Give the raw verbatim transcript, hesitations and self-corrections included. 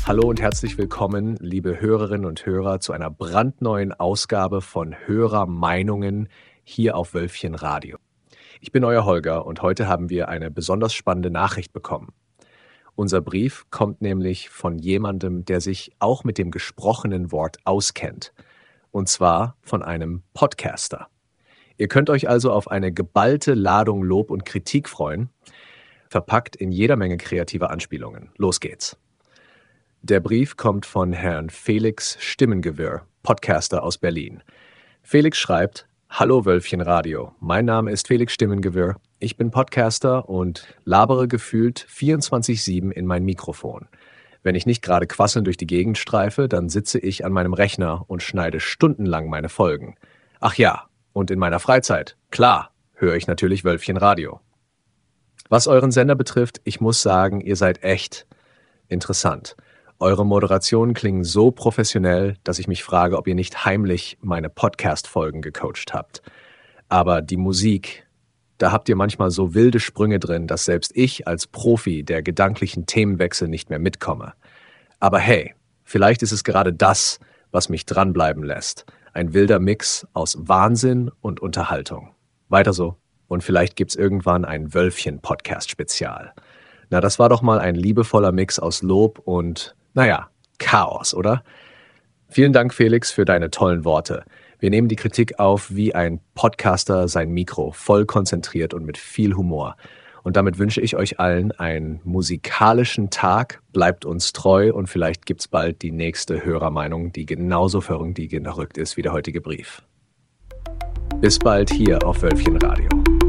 Hallo und herzlich willkommen, liebe Hörerinnen und Hörer, zu einer brandneuen Ausgabe von Hörermeinungen hier auf Wölfchen Radio. Ich bin euer Holger und heute haben wir eine besonders spannende Nachricht bekommen. Unser Brief kommt nämlich von jemandem, der sich auch mit dem gesprochenen Wort auskennt. Und zwar von einem Podcaster. Ihr könnt euch also auf eine geballte Ladung Lob und Kritik freuen, verpackt in jeder Menge kreativer Anspielungen. Los geht's. Der Brief kommt von Herrn Felix Stimmengewirr, Podcaster aus Berlin. Felix schreibt: Hallo Wölfchen Radio, mein Name ist Felix Stimmengewirr. Ich bin Podcaster und labere gefühlt vierundzwanzig sieben in mein Mikrofon. Wenn ich nicht gerade quasselnd durch die Gegend streife, dann sitze ich an meinem Rechner und schneide stundenlang meine Folgen. Ach ja, und in meiner Freizeit, klar, höre ich natürlich Wölfchen Radio. Was euren Sender betrifft, ich muss sagen, ihr seid echt interessant. Eure Moderationen klingen so professionell, dass ich mich frage, ob ihr nicht heimlich meine Podcast-Folgen gecoacht habt. Aber die Musik, da habt ihr manchmal so wilde Sprünge drin, dass selbst ich als Profi der gedanklichen Themenwechsel nicht mehr mitkomme. Aber hey, vielleicht ist es gerade das, was mich dranbleiben lässt. Ein wilder Mix aus Wahnsinn und Unterhaltung. Weiter so. Und vielleicht gibt's irgendwann ein Wölfchen-Podcast-Spezial. Na, das war doch mal ein liebevoller Mix aus Lob und, naja, Chaos, oder? Vielen Dank, Felix, für deine tollen Worte. Wir nehmen die Kritik auf, wie ein Podcaster sein Mikro, voll konzentriert und mit viel Humor. Und damit wünsche ich euch allen einen musikalischen Tag. Bleibt uns treu und vielleicht gibt's bald die nächste Hörermeinung, die genauso verrückt ist wie der heutige Brief. Bis bald hier auf Wölfchen Radio.